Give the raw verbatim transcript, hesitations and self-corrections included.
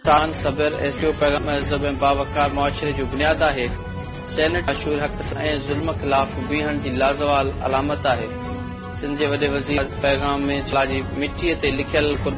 तान सबर एसक्यू पैगाम महज़ब ऐं बावकार मुआशरे जो बुनियाद आहे। सेनेट मशहूर हक़ ऐं ज़ुल्म ख़िलाफ़ बीहण जी लाज़वाल अलामत आहे। सिंध जे वॾे वज़ीर पैगाम में जी मिटीअ ते लिखियल